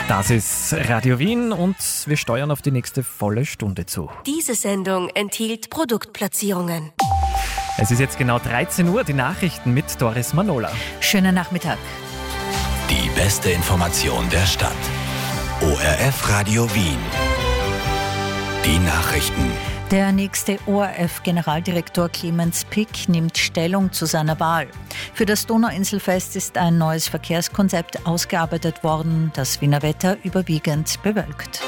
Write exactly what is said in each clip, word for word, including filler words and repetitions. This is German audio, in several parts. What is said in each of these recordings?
Das ist Radio Wien und wir steuern auf die nächste volle Stunde zu. Diese Sendung enthielt Produktplatzierungen. Es ist jetzt genau dreizehn Uhr, die Nachrichten mit Doris Manola. Schönen Nachmittag. Die beste Information der Stadt. O R F Radio Wien. Die Nachrichten. Der nächste O R F-Generaldirektor Clemens Pick nimmt Stellung zu seiner Wahl. Für das Donauinselfest ist ein neues Verkehrskonzept ausgearbeitet worden, das Wiener Wetter überwiegend bewölkt.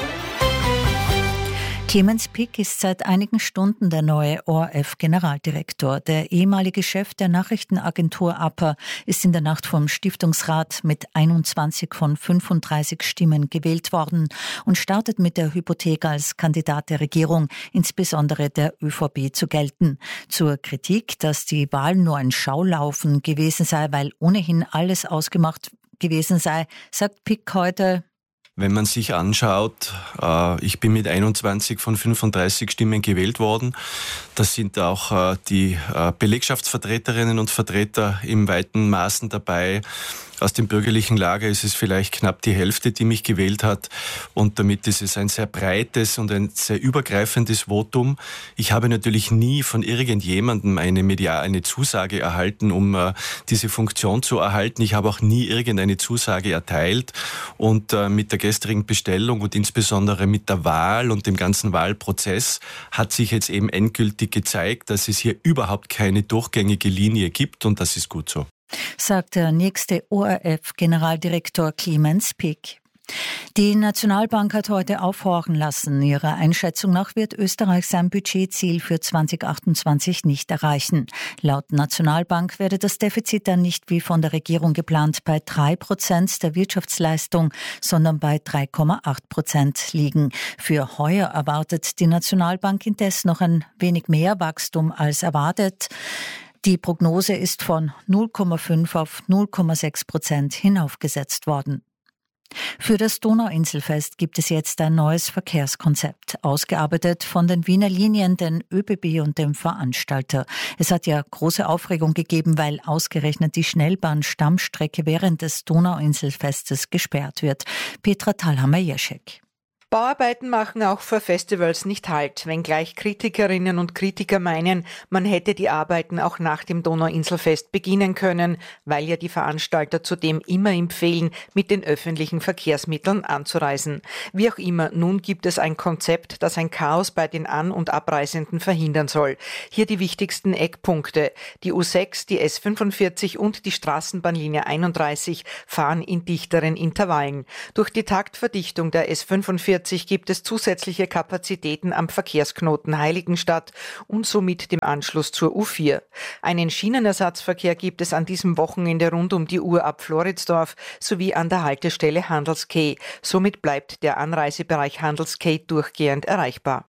Clemens Pick ist seit einigen Stunden der neue O R F-Generaldirektor. Der ehemalige Chef der Nachrichtenagentur A P A ist in der Nacht vom Stiftungsrat mit einundzwanzig von fünfunddreißig Stimmen gewählt worden und startet mit der Hypothek als Kandidat der Regierung, insbesondere der ÖVP, zu gelten. Zur Kritik, dass die Wahl nur ein Schaulaufen gewesen sei, weil ohnehin alles ausgemacht gewesen sei, sagt Pick heute: Wenn man sich anschaut, äh, ich bin mit einundzwanzig von fünfunddreißig Stimmen gewählt worden. Das sind auch äh, die äh, Belegschaftsvertreterinnen und Vertreter im weiten Maßen dabei. Aus dem bürgerlichen Lager ist es vielleicht knapp die Hälfte, die mich gewählt hat. Und damit ist es ein sehr breites und ein sehr übergreifendes Votum. Ich habe natürlich nie von irgendjemandem eine medial eine Zusage erhalten, um äh, diese Funktion zu erhalten. Ich habe auch nie irgendeine Zusage erteilt. Und äh, mit der gestrigen Bestellung und insbesondere mit der Wahl und dem ganzen Wahlprozess hat sich jetzt eben endgültig gezeigt, dass es hier überhaupt keine durchgängige Linie gibt. Und das ist gut so, sagt der nächste O R F-Generaldirektor Clemens Pick. Die Nationalbank hat heute aufhorchen lassen. Ihrer Einschätzung nach wird Österreich sein Budgetziel für zwanzig achtundzwanzig nicht erreichen. Laut Nationalbank werde das Defizit dann nicht wie von der Regierung geplant bei drei Prozent der Wirtschaftsleistung, sondern bei drei Komma acht Prozent liegen. Für heuer erwartet die Nationalbank indes noch ein wenig mehr Wachstum als erwartet. Die Prognose ist von null Komma fünf auf null Komma sechs Prozent hinaufgesetzt worden. Für das Donauinselfest gibt es jetzt ein neues Verkehrskonzept, ausgearbeitet von den Wiener Linien, den ÖBB und dem Veranstalter. Es hat ja große Aufregung gegeben, weil ausgerechnet die Schnellbahn-Stammstrecke während des Donauinselfestes gesperrt wird. Petra Thalhammer-Jeschek. Bauarbeiten machen auch vor Festivals nicht Halt, wenngleich Kritikerinnen und Kritiker meinen, man hätte die Arbeiten auch nach dem Donauinselfest beginnen können, weil ja die Veranstalter zudem immer empfehlen, mit den öffentlichen Verkehrsmitteln anzureisen. Wie auch immer, nun gibt es ein Konzept, das ein Chaos bei den An- und Abreisenden verhindern soll. Hier die wichtigsten Eckpunkte. Die U sechs, die S fünfundvierzig und die Straßenbahnlinie einunddreißig fahren in dichteren Intervallen. Durch die Taktverdichtung der S fünfundvierzig gibt es zusätzliche Kapazitäten am Verkehrsknoten Heiligenstadt und somit dem Anschluss zur U vier. Einen Schienenersatzverkehr gibt es an diesem Wochenende rund um die Uhr ab Floridsdorf sowie an der Haltestelle Handelsquai. Somit bleibt der Anreisebereich Handelsquai durchgehend erreichbar.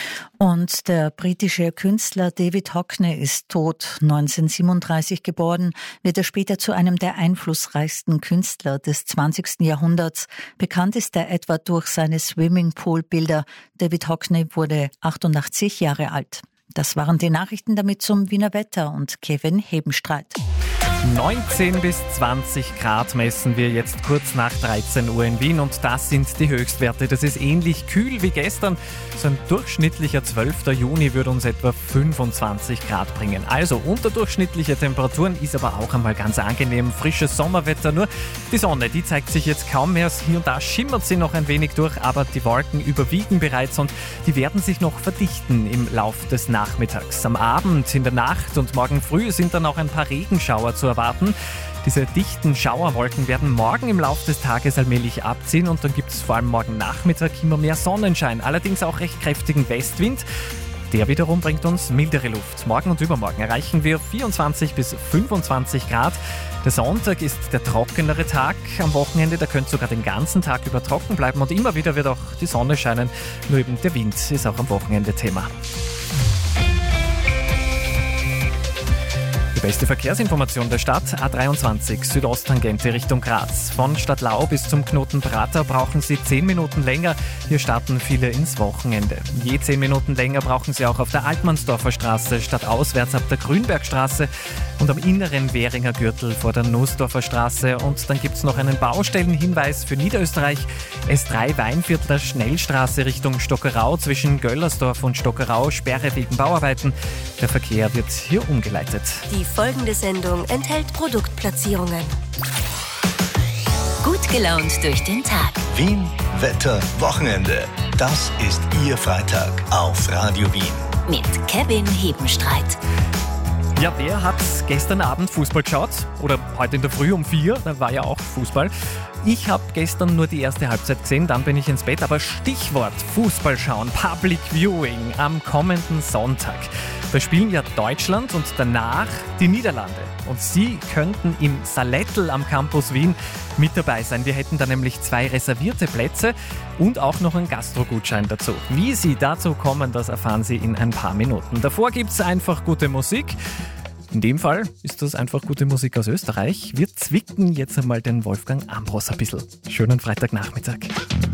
Und der britische Künstler David Hockney ist tot. neunzehnhundertsiebenunddreißig geboren, wird er später zu einem der einflussreichsten Künstler des zwanzigsten Jahrhunderts. Bekannt ist er etwa durch seine Swimmingpool-Bilder. David Hockney wurde achtundachtzig Jahre alt. Das waren die Nachrichten, damit zum Wiener Wetter und Kevin Hebenstreit. neunzehn bis zwanzig Grad messen wir jetzt kurz nach dreizehn Uhr in Wien und das sind die Höchstwerte. Das ist ähnlich kühl wie gestern. So ein durchschnittlicher zwölfter Juni würde uns etwa fünfundzwanzig Grad bringen. Also unterdurchschnittliche Temperaturen, ist aber auch einmal ganz angenehm. Frisches Sommerwetter, nur die Sonne, die zeigt sich jetzt kaum mehr. Hier und da schimmert sie noch ein wenig durch, aber die Wolken überwiegen bereits und die werden sich noch verdichten im Lauf des Nachmittags. Am Abend, in der Nacht und morgen früh sind dann auch ein paar Regenschauer zu erwarten. Diese dichten Schauerwolken werden morgen im Laufe des Tages allmählich abziehen und dann gibt es vor allem morgen Nachmittag immer mehr Sonnenschein, allerdings auch recht kräftigen Westwind. Der wiederum bringt uns mildere Luft. Morgen und übermorgen erreichen wir vierundzwanzig bis fünfundzwanzig Grad. Der Sonntag ist der trockenere Tag. Am Wochenende, da könnte sogar den ganzen Tag über trocken bleiben und immer wieder wird auch die Sonne scheinen. Nur eben der Wind ist auch am Wochenende Thema. beste Verkehrsinformation der Stadt, A dreiundzwanzig, Südosttangente Richtung Graz. Von Stadtlau bis zum Knoten Prater brauchen Sie zehn Minuten länger. Hier starten viele ins Wochenende. Je zehn Minuten länger brauchen Sie auch auf der Altmannsdorfer Straße, stadtauswärts ab der Grünbergstraße und am inneren Währinger Gürtel vor der Nussdorfer Straße. Und dann gibt es noch einen Baustellenhinweis für Niederösterreich. S drei Weinviertler Schnellstraße Richtung Stockerau zwischen Göllersdorf und Stockerau, Sperre wegen Bauarbeiten. Der Verkehr wird hier umgeleitet. Die folgende Sendung enthält Produktplatzierungen. Gut gelaunt durch den Tag. Wien, Wetter, Wochenende. Das ist Ihr Freitag auf Radio Wien. Mit Kevin Hebenstreit. Ja, wer hat gestern Abend Fußball geschaut? Oder heute in der Früh um vier, da war ja auch Fußball. Ich habe gestern nur die erste Halbzeit gesehen, dann bin ich ins Bett. Aber Stichwort Fußball schauen, Public Viewing am kommenden Sonntag. Da spielen ja Deutschland und danach die Niederlande. Und Sie könnten im Salettl am Campus Wien mit dabei sein. Wir hätten da nämlich zwei reservierte Plätze und auch noch einen Gastro-Gutschein dazu. Wie Sie dazu kommen, das erfahren Sie in ein paar Minuten. Davor gibt es einfach gute Musik. In dem Fall ist das einfach gute Musik aus Österreich. Wir zwicken jetzt einmal den Wolfgang Ambros ein bisschen. Schönen Freitagnachmittag.